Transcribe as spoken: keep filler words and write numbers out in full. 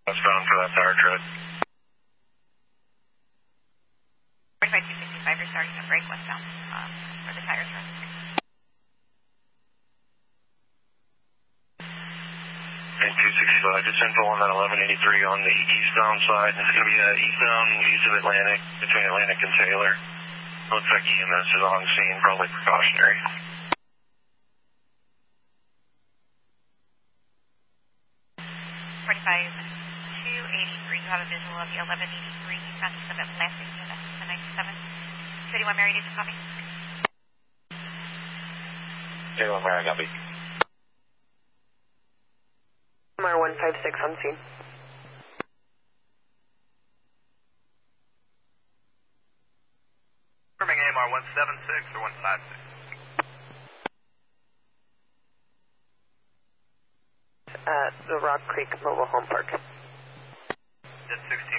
Westbound for that fire truck. forty-five two sixty-five, you're starting to break westbound um, for the tire truck. And two sixty-five, just info on that eleven eighty-three on the eastbound side. It's going to be uh, eastbound east of Atlantic, between Atlantic and Taylor. Looks like E M S is on scene, probably precautionary. forty-five two eighty-three, you have a visual of the eleven eighty-three east of Atlantic, that's the ninety-seven. thirty-one Mary, did you copy? thirty-one Mary, copy. M R one five six on scene. Birmingham M R one seven six or one five six? At the Rock Creek Mobile Home Park. That's sixteen